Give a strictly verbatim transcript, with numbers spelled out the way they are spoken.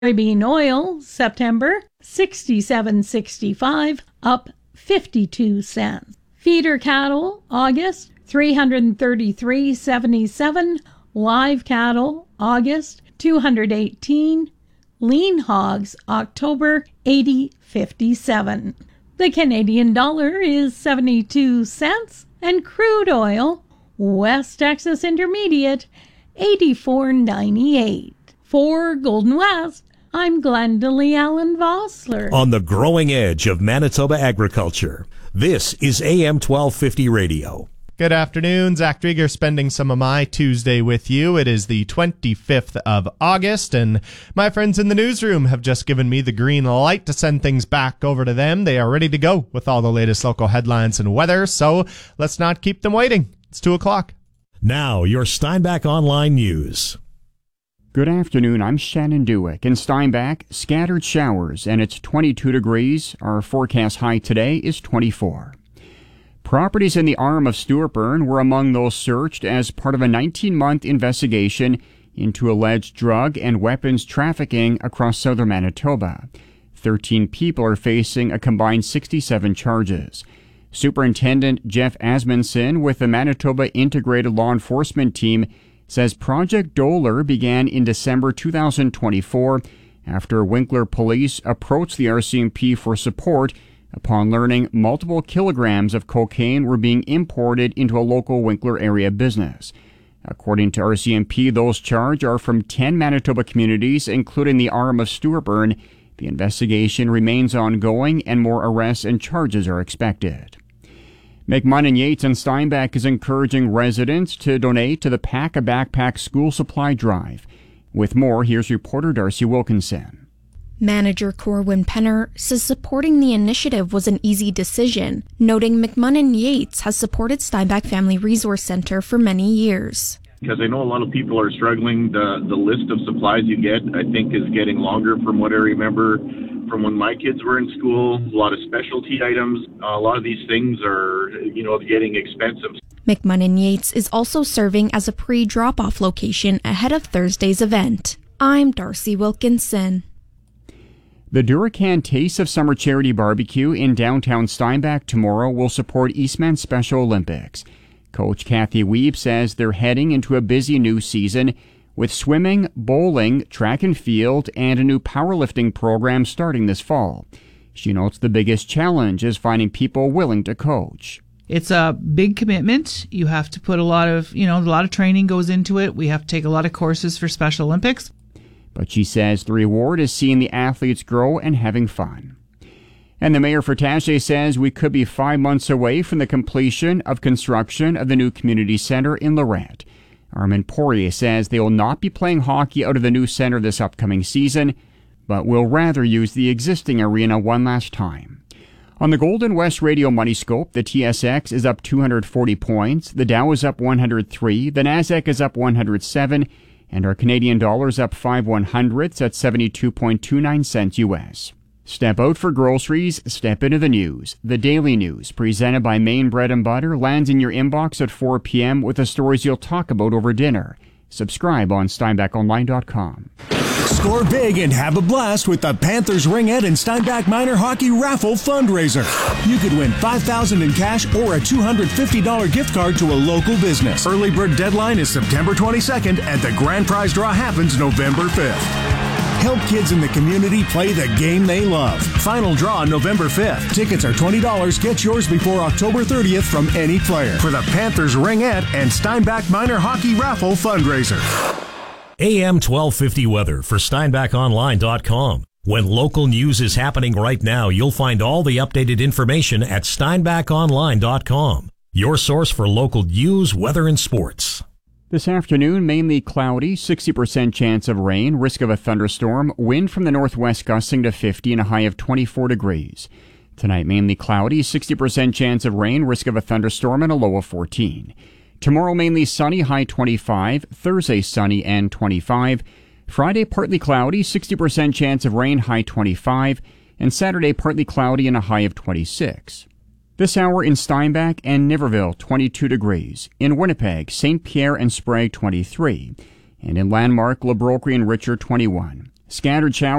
Soybean oil, September, sixty-seven sixty-five, up fifty-two cents. Feeder cattle, August, three hundred thirty-three seventy-seven. Live cattle, August, two hundred eighteen. Lean hogs, October, eighty fifty-seven. The Canadian dollar is seventy-two cents, and crude oil, West Texas Intermediate, eighty-four ninety-eight. For Golden West, I'm Glendalee Allen Vossler. On the growing edge of Manitoba agriculture, this is A M twelve fifty Radio. Good afternoon. Zach Drieger spending some of my Tuesday with you. It is the twenty-fifth of August, and my friends in the newsroom have just given me the green light to send things back over to them. They are ready to go with all the latest local headlines and weather, so let's not keep them waiting. It's two o'clock. Now, your Steinbach Online News. Good afternoon, I'm Shannon Dewick. In Steinbach, scattered showers, and it's twenty-two degrees. Our forecast high today is twenty-four. Properties in the arm of Stewartburn were among those searched as part of a nineteen-month investigation into alleged drug and weapons trafficking across southern Manitoba. Thirteen people are facing a combined sixty-seven charges. Superintendent Jeff Asmundson with the Manitoba Integrated Law Enforcement Team says Project Doler began in December two thousand twenty-four after Winkler Police approached the R C M P for support upon learning multiple kilograms of cocaine were being imported into a local Winkler area business. According to R C M P, those charged are from ten Manitoba communities, including the arm of Stewartburn. The investigation remains ongoing and more arrests and charges are expected. McMunn Yates and Steinbach is encouraging residents to donate to the Pack a Backpack School Supply Drive. With more, here's reporter Darcy Wilkinson. Manager Corwin Penner says supporting the initiative was an easy decision, noting McMunn Yates has supported Steinbach Family Resource Center for many years. Because I know a lot of people are struggling. The, the list of supplies you get, I think, is getting longer from what I remember from when my kids were in school. A lot of specialty items. A lot of these things are, you know, getting expensive. McMunn Yates is also serving as a pre-drop-off location ahead of Thursday's event. I'm Darcy Wilkinson. The Duracan Taste of Summer Charity Barbecue in downtown Steinbach tomorrow will support Eastman Special Olympics. Coach Kathy Weeb says they're heading into a busy new season with swimming, bowling, track and field, and a new powerlifting program starting this fall. She notes the biggest challenge is finding people willing to coach. It's a big commitment. You have to put a lot of, you know, a lot of training goes into it. We have to take a lot of courses for Special Olympics. But she says the reward is seeing the athletes grow and having fun. And the mayor for Taché says we could be five months away from the completion of construction of the new community center in Lorette. Armin Poirier says they will not be playing hockey out of the new center this upcoming season, but will rather use the existing arena one last time. On the Golden West Radio Money Scope, the T S X is up two hundred forty points, the Dow is up one hundred three, the Nasdaq is up one hundred seven, and our Canadian dollar is up five one hundredths at seventy-two point two nine cents U S. Step out for groceries, step into the news. The Daily News, presented by Maine Bread and Butter, lands in your inbox at four p.m. with the stories you'll talk about over dinner. Subscribe on Steinbach Online dot com. Score big and have a blast with the Panthers Ringette and Steinbach Minor Hockey Raffle Fundraiser. You could win five thousand dollars in cash or a two hundred fifty dollars gift card to a local business. Early bird deadline is September twenty-second, and the grand prize draw happens November fifth. Help kids in the community play the game they love. Final draw November fifth. Tickets are twenty dollars. Get yours before October thirtieth from any player for the Panthers Ringette and Steinbach Minor Hockey Raffle Fundraiser. A M twelve fifty weather for Steinbach Online dot com. When local news is happening right now, you'll find all the updated information at Steinbach Online dot com. Your source for local news, weather, and sports. This afternoon, mainly cloudy, sixty percent chance of rain, risk of a thunderstorm, wind from the northwest gusting to fifty and a high of twenty-four degrees. Tonight, mainly cloudy, sixty percent chance of rain, risk of a thunderstorm, and a low of fourteen. Tomorrow, mainly sunny, high twenty-five. Thursday, sunny and twenty-five. Friday, partly cloudy, sixty percent chance of rain, high twenty-five. And Saturday, partly cloudy and a high of twenty-six. This hour in Steinbach and Niverville, twenty-two degrees. In Winnipeg, Saint Pierre and Sprague, twenty-three. And in Landmark, La Broquerie and Richard, twenty-one. Scattered showers